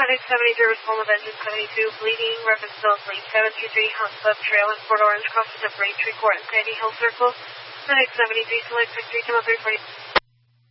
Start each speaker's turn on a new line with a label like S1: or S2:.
S1: Clinic 73, respond of engine 72, bleeding, reference bill, bleed 723, Hunt Sub Trail in Port Orange, crossing the Braintree Court and Sandy Hill Circle. Clinic 73, select 63, 340.